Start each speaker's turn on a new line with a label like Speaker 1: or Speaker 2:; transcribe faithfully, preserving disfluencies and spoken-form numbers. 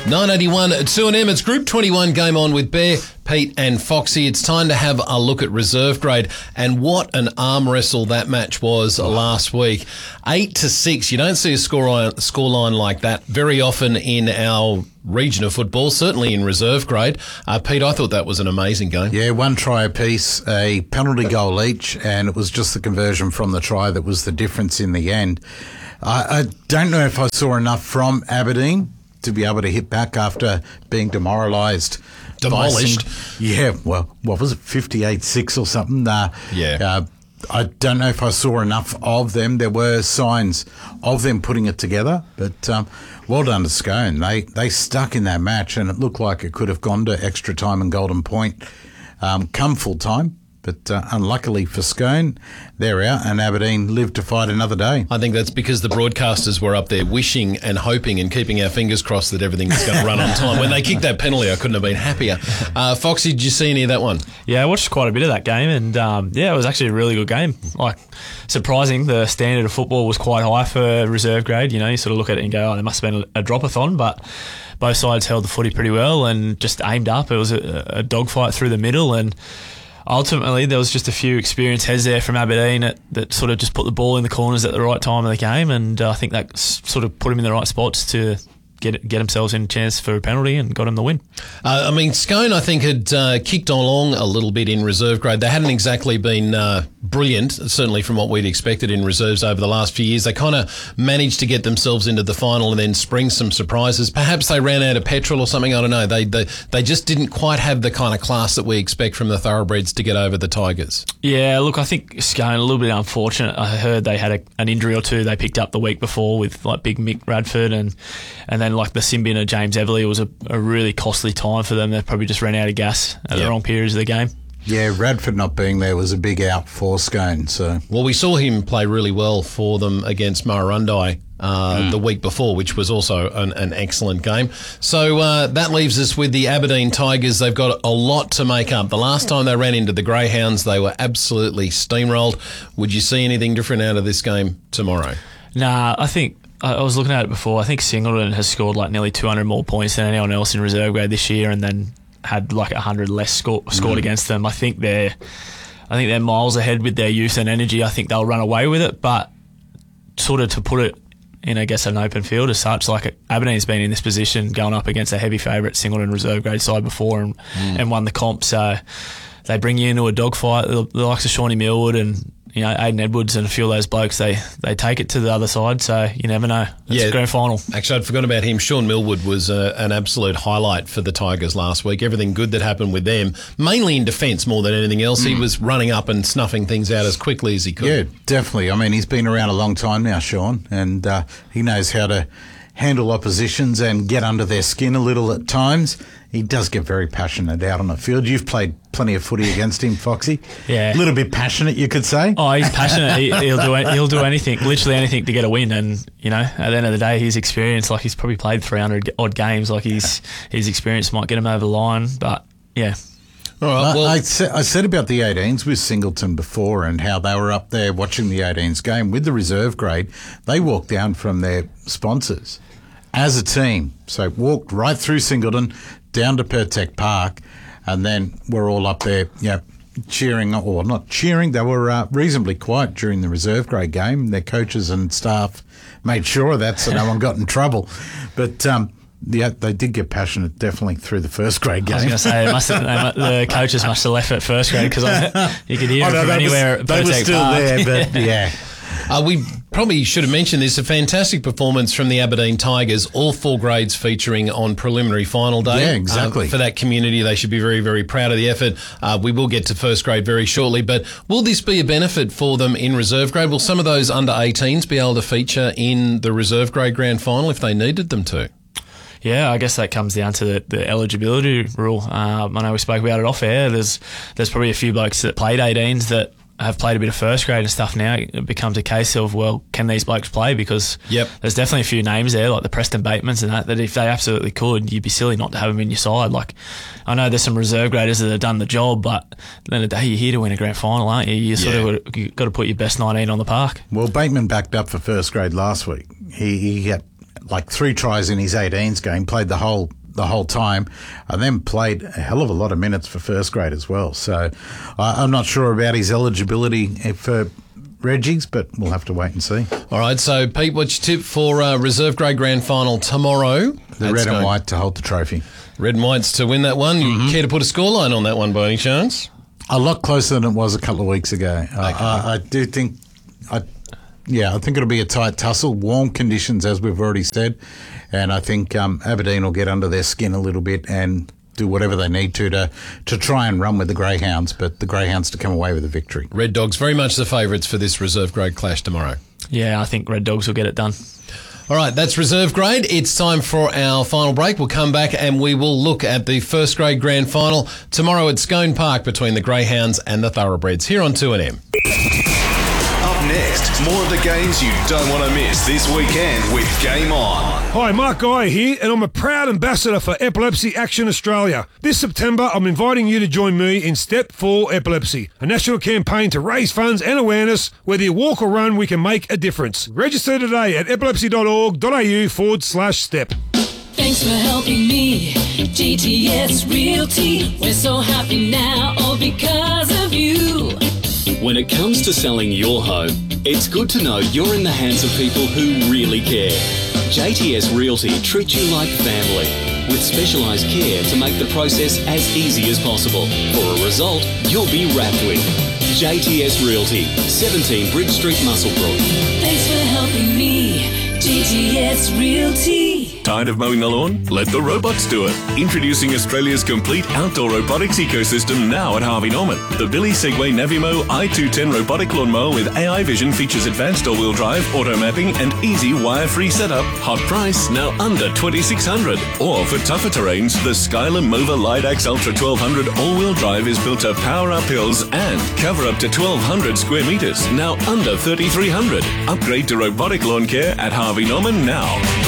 Speaker 1: nine eighty-one two and M. It's Group twenty-one game on with Bear, Pete and Foxy. It's time to have a look at reserve grade, and what an arm wrestle that match was last week. Eight to six. You don't see a score scoreline like that very often in our region of football, certainly in reserve grade. Uh, Pete, I thought that was an amazing game.
Speaker 2: Yeah, one try apiece, a penalty goal each, and it was just the conversion from the try that was the difference in the end. I, I don't know if I saw enough from Aberdeen to be able to hit back after being demoralised.
Speaker 1: Demolished.
Speaker 2: Yeah, well, what was it, fifty-eight six or something? Uh,
Speaker 1: yeah.
Speaker 2: Uh, I don't know if I saw enough of them. There were signs of them putting it together, but um, well done to Scone. They they stuck in that match, and it looked like it could have gone to extra time and golden point um, come full time. But uh, unluckily for Scone, they're out, and Aberdeen lived to fight another day.
Speaker 1: I think that's because the broadcasters were up there wishing and hoping and keeping our fingers crossed that everything was going to run on time. When they kicked that penalty, I couldn't have been happier. Uh, Foxy, did you see any of that one?
Speaker 3: Yeah, I watched quite a bit of that game, and um, yeah, it was actually a really good game. Like, surprising, the standard of football was quite high for reserve grade. You know, you sort of look at it and go, oh, there must have been a drop-a-thon, but both sides held the footy pretty well and just aimed up. It was a, a dogfight through the middle, and ultimately, there was just a few experienced heads there from Aberdeen that, that sort of just put the ball in the corners at the right time of the game, and uh, I think that sort of put him in the right spots to get get themselves in a chance for a penalty and got him the win.
Speaker 1: Uh, I mean, Scone, I think, had uh, kicked along a little bit in reserve grade. They hadn't exactly been uh, brilliant, certainly from what we'd expected in reserves over the last few years. They kind of managed to get themselves into the final and then spring some surprises. Perhaps they ran out of petrol or something, I don't know. They, they, they just didn't quite have the kind of class that we expect from the Thoroughbreds to get over the Tigers.
Speaker 3: Yeah, look, I think Scone, a little bit unfortunate. I heard they had a, an injury or two they picked up the week before with like big Mick Radford, and and then like the Symbian of James Everly was a, a really costly time for them. They probably just ran out of gas at yep. the wrong periods of the game.
Speaker 2: Yeah, Radford not being there was a big out for Scone. So,
Speaker 1: well, we saw him play really well for them against Murrurundi uh, mm. the week before, which was also an, an excellent game. So uh, that leaves us with the Aberdeen Tigers. They've got a lot to make up. The last time they ran into the Greyhounds, they were absolutely steamrolled. Would you see anything different out of this game tomorrow?
Speaker 3: Nah, I think I was looking at it before. I think Singleton has scored like nearly two hundred more points than anyone else in reserve grade this year, and then had like one hundred less score, scored mm. against them. I think they're, I think they're miles ahead with their youth and energy. I think they'll run away with it, but sort of to put it in, I guess, an open field as such, like Aberdeen's been in this position going up against a heavy favourite Singleton reserve grade side before and, mm. and won the comp. So they bring you into a dogfight. The, the likes of Shawnee Millwood and, you know, Aiden Edwards and a few of those blokes, they, they take it to the other side, so you never know. It's
Speaker 1: yeah,
Speaker 3: a grand final.
Speaker 1: Actually, I'd forgotten about him. Sean Millwood was uh, an absolute highlight for the Tigers last week. Everything good that happened with them, mainly in defence more than anything else. Mm. He was running up and snuffing things out as quickly as he could.
Speaker 2: Yeah, definitely. I mean, he's been around a long time now, Sean, and uh, he knows how to handle oppositions and get under their skin a little at times. He does get very passionate out on the field. You've played plenty of footy against him, Foxy.
Speaker 3: Yeah,
Speaker 2: a little bit passionate, you could say.
Speaker 3: Oh, he's passionate. he, he'll do he'll do anything, literally anything, to get a win. And you know, at the end of the day, his experience, like he's probably played three hundred odd games. Like his his experience might get him over the line. But yeah.
Speaker 1: All right, well,
Speaker 2: I, said, I said about the eighteens with Singleton before and how they were up there watching the eighteens game with the reserve grade. They walked down from their sponsors as a team. So walked right through Singleton, down to Pertec Park, and then we're all up there, you know, cheering, or not cheering, they were uh, reasonably quiet during the reserve grade game. Their coaches and staff made sure of that so no one got in trouble. But um, yeah, they did get passionate definitely through the first grade game.
Speaker 3: I was going to say, must have, they, must- the coaches must have left at first grade because you could hear
Speaker 2: Oh,
Speaker 3: it
Speaker 2: no,
Speaker 3: from
Speaker 2: they
Speaker 3: anywhere
Speaker 2: was,
Speaker 3: at
Speaker 2: they were
Speaker 3: Pertec
Speaker 2: still
Speaker 3: Park.
Speaker 2: there, but yeah.
Speaker 1: Uh, we probably should have mentioned this, a fantastic performance from the Aberdeen Tigers, all four grades featuring on preliminary final day.
Speaker 2: Yeah, exactly.
Speaker 1: Uh, for that community, they should be very, very proud of the effort. Uh, we will get to first grade very shortly, but will this be a benefit for them in reserve grade? Will some of those under eighteens be able to feature in the reserve grade grand final if they needed them to?
Speaker 3: Yeah, I guess that comes down to the, the eligibility rule. Um, I know we spoke about it off air. There's there's probably a few blokes that played eighteens that have played a bit of first grade and stuff now. It becomes a case of, well, can these blokes play? Because
Speaker 1: yep.
Speaker 3: there's definitely a few names there, like the Preston Batemans and that, that if they absolutely could, you'd be silly not to have them in your side. Like, I know there's some reserve graders that have done the job, but at the end of the day, you're here to win a grand final, aren't you? You sort
Speaker 1: Yeah.
Speaker 3: of you've got to put your best nineteen on the park.
Speaker 2: Well, Bateman backed up for first grade last week. He, he had like three tries in his eighteens game, played the whole the whole time, and then played a hell of a lot of minutes for first grade as well. So uh, I'm not sure about his eligibility for Reggie's, but we'll have to wait and see.
Speaker 1: All right, so Pete, what's your tip for uh, reserve grade grand final tomorrow?
Speaker 2: The red and white to hold the trophy.
Speaker 1: Red and whites to win that one. Mm-hmm. You care to put a scoreline on that one by any chance?
Speaker 2: A lot closer than it was a couple of weeks ago. Okay. I, I do think, I, yeah, I think it'll be a tight tussle. Warm conditions, as we've already said, and I think um, Aberdeen will get under their skin a little bit and do whatever they need to to to try and run with the Greyhounds, but the Greyhounds to come away with a victory.
Speaker 1: Red Dogs very much the favourites for this reserve grade clash tomorrow.
Speaker 3: Yeah, I think Red Dogs will get it done.
Speaker 1: All right, that's reserve grade. It's time for our final break. We'll come back and we will look at the first grade grand final tomorrow at Scone Park between the Greyhounds and the Thoroughbreds here on two N M.
Speaker 4: Up next, more of the games you don't want to miss this weekend with Game On.
Speaker 5: Hi, Mark Guy here, and I'm a proud ambassador for Epilepsy Action Australia. This September, I'm inviting you to join me in Step for Epilepsy, a national campaign to raise funds and awareness. Whether you walk or run, we can make a difference. Register today at epilepsy.org.au forward slash step.
Speaker 6: Thanks for helping me, G T S Realty. We're so happy now, all because of you.
Speaker 7: When it comes to selling your home, it's good to know you're in the hands of people who really care. J T S Realty treats you like family, with specialised care to make the process as easy as possible. For a result you'll be wrapped with. J T S Realty, seventeen Bridge Street, Muswellbrook.
Speaker 6: Thanks for helping me, G T S Realty.
Speaker 8: Tired of mowing the lawn? Let the robots do it. Introducing Australia's complete outdoor robotics ecosystem now at Harvey Norman. The Billy Segway Navimo i two ten robotic lawnmower with A I vision features advanced all-wheel drive, auto mapping and easy wire-free setup. Hot price, now under twenty-six hundred dollars. Or for tougher terrains, the Skylum Mover Lidax Ultra twelve hundred all-wheel drive is built to power up hills and cover up to twelve hundred square metres, now under thirty-three hundred dollars. Upgrade to robotic lawn care at Harvey Norman now.